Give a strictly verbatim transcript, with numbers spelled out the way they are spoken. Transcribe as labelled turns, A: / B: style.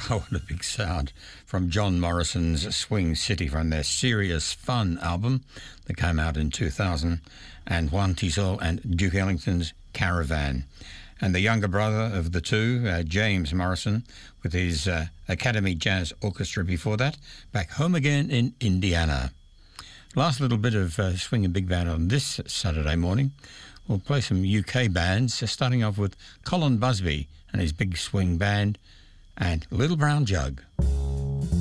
A: Oh, what a big sound from John Morrison's Swing City from their Serious Fun album that came out in two thousand, and Juan Tisol and Duke Ellington's Caravan. And the younger brother of the two, uh, James Morrison, with his uh, Academy Jazz Orchestra before that, Back Home Again in Indiana. Last little bit of uh, swing and big band on this Saturday morning. We'll play some U K bands, uh, starting off with Colin Busby and his big swing band, and Little Brown Jug.